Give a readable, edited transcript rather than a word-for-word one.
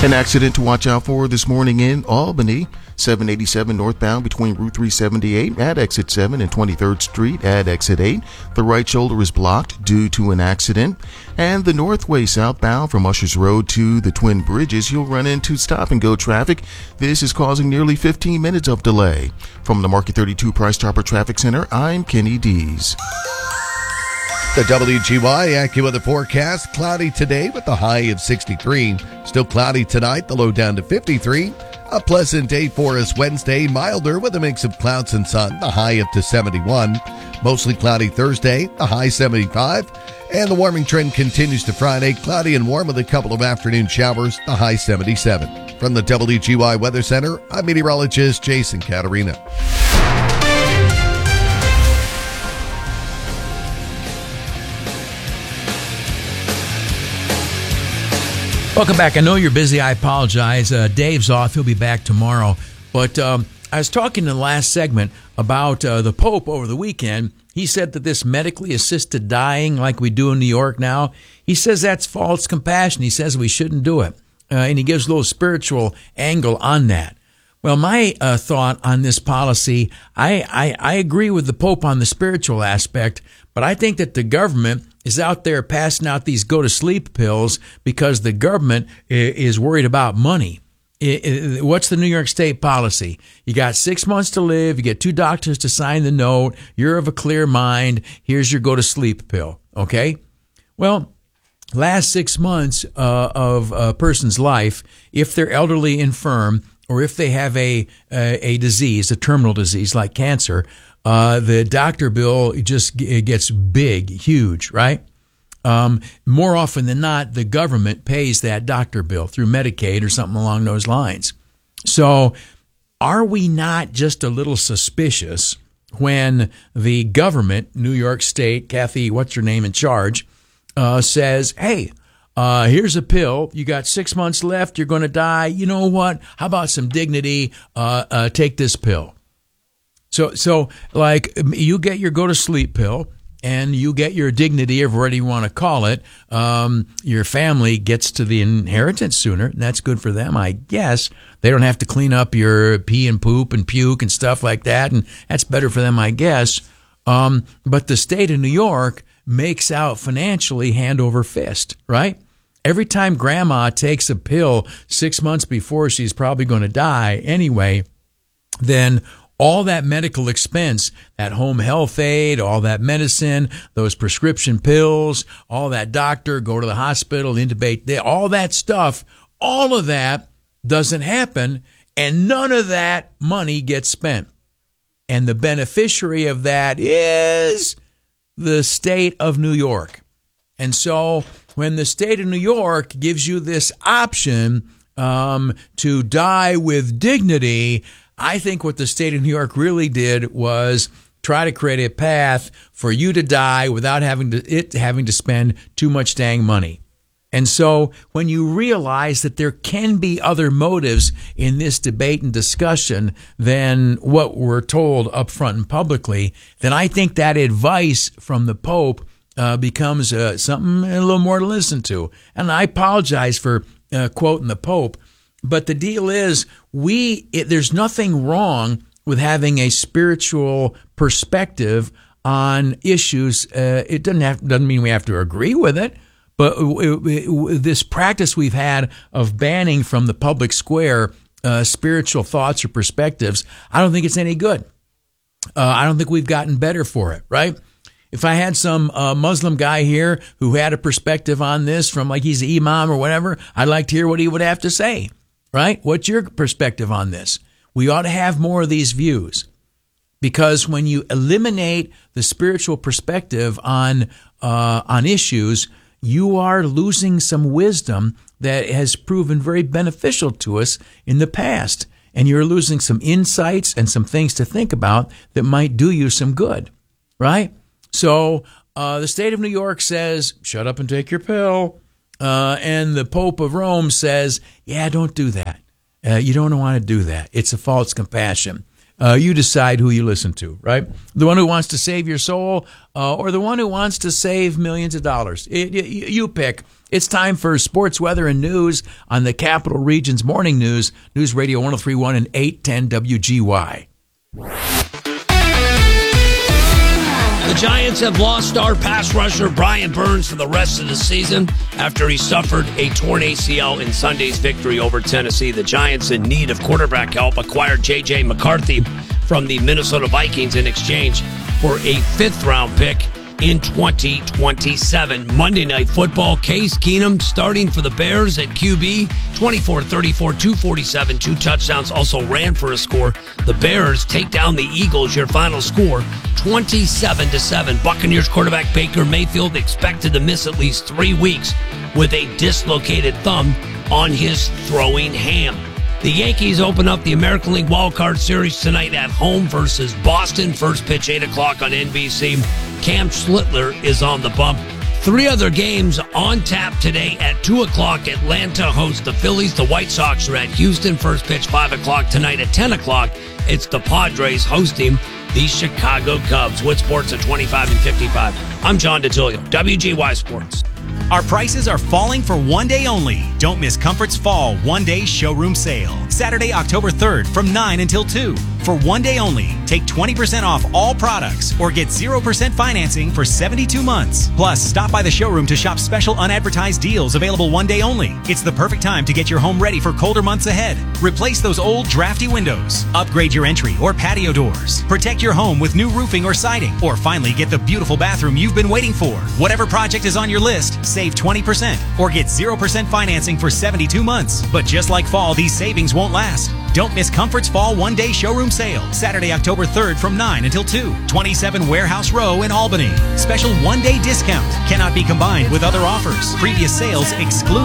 An accident to watch out for this morning in Albany. 787 northbound between Route 378 at exit 7 and 23rd Street at exit 8. The right shoulder is blocked due to an accident. And the northway southbound from Ushers Road to the Twin Bridges, you'll run into stop-and-go traffic. This is causing nearly 15 minutes of delay. From the Market 32 Price Chopper Traffic Center, I'm Kenny Dees. The WGY AccuWeather forecast, cloudy today with the high of 63. Still cloudy tonight, the low down to 53. A pleasant day for us Wednesday, milder with a mix of clouds and sun, the high up to 71. Mostly cloudy Thursday, the high 75. And the warming trend continues to Friday, cloudy and warm with a couple of afternoon showers, the high 77. From the WGY Weather Center, I'm meteorologist Jason Caterina. Welcome back. I know you're busy. I apologize. Dave's off. He'll be back tomorrow. But I was talking in the last segment about the Pope over the weekend. He said that this medically assisted dying like we do in New York now, he says that's false compassion. He says we shouldn't do it. And he gives a little spiritual angle on that. Well, my thought on this policy, I agree with the Pope on the spiritual aspect, but I think that the government is out there passing out these go-to-sleep pills because the government is worried about money. What's the New York State policy? You got 6 months to live. You get 2 doctors to sign the note. You're of a clear mind. Here's your go-to-sleep pill. Okay? Well, last 6 months of a person's life, if they're elderly, infirm, or if they have a disease, a terminal disease like cancer, the doctor bill just gets big, huge, right? More often than not, the government pays that doctor bill through Medicaid or something along those lines. So are we not just a little suspicious when the government, New York State, Kathy, what's your name in charge, says, hey, here's a pill. You got 6 months left. You're going to die. You know what? How about some dignity? Take this pill. So like you get your go-to-sleep pill and you get your dignity, or whatever you want to call it. Your family gets to the inheritance sooner, and that's good for them, I guess. They don't have to clean up your pee and poop and puke and stuff like that, and that's better for them, I guess. But the state of New York makes out financially hand over fist, right? Every time grandma takes a pill 6 months before she's probably going to die anyway, then all that medical expense, that home health aid, all that medicine, those prescription pills, all that doctor, go to the hospital, intubate, all that stuff, all of that doesn't happen, and none of that money gets spent. And the beneficiary of that is the state of New York. And so when the state of New York gives you this option to die with dignity, I think what the state of New York really did was try to create a path for you to die without having to spend too much dang money. And so when you realize that there can be other motives in this debate and discussion than what we're told up front and publicly, then I think that advice from the Pope becomes something a little more to listen to. And I apologize for quoting the Pope, but the deal is there's nothing wrong with having a spiritual perspective on issues. It doesn't mean we have to agree with it, but this practice we've had of banning from the public square spiritual thoughts or perspectives, I don't think it's any good. I don't think we've gotten better for it, right? If I had some Muslim guy here who had a perspective on this from like he's an imam or whatever, I'd like to hear what he would have to say, right? What's your perspective on this? We ought to have more of these views, because when you eliminate the spiritual perspective on issues, you are losing some wisdom that has proven very beneficial to us in the past. And you're losing some insights and some things to think about that might do you some good, right? So the state of New York says, shut up and take your pill. And the Pope of Rome says, yeah, don't do that. You don't want to do that. It's a false compassion. You decide who you listen to, right? The one who wants to save your soul or the one who wants to save millions of dollars. You pick. It's time for sports, weather, and news on the Capital Region's Morning News, News Radio 103.1 and 810 WGY. The Giants have lost star pass rusher Brian Burns for the rest of the season after he suffered a torn ACL in Sunday's victory over Tennessee. The Giants, in need of quarterback help, acquired J.J. McCarthy from the Minnesota Vikings in exchange for a fifth-round pick in 2027. Monday Night Football, Case Keenum starting for the Bears at QB, 24-34, 247, 2 touchdowns, also ran for a score. The Bears take down the Eagles, your final score, 27-7. Buccaneers quarterback Baker Mayfield expected to miss at least 3 weeks with a dislocated thumb on his throwing hand. The Yankees open up the American League Wild Card Series tonight at home versus Boston. First pitch, 8 o'clock on NBC. Cam Schlittler is on the bump. 3 other games on tap today at 2 o'clock. Atlanta hosts the Phillies. The White Sox are at Houston. First pitch, 5 o'clock tonight. At 10 o'clock, it's the Padres hosting the Chicago Cubs. Wood Sports at 25 and 55. I'm John DeTilio, WGY Sports. Our prices are falling for one day only. Don't miss Comfort's Fall One-Day Showroom Sale. Saturday, October 3rd from 9 until 2. For one day only, take 20% off all products or get 0% financing for 72 months. Plus, stop by the showroom to shop special unadvertised deals available one day only. It's the perfect time to get your home ready for colder months ahead. Replace those old drafty windows. Upgrade your entry or patio doors. Protect your home with new roofing or siding. Or finally, get the beautiful bathroom you've been waiting for. Whatever project is on your list, save 20% or get 0% financing for 72 months. But just like fall, these savings won't last. Don't miss Comfort's Fall One-Day Showroom Sale. Saturday, October 3rd from 9 until 2. 27 Warehouse Row in Albany. Special one-day discount. Cannot be combined with other offers. Previous sales excluded.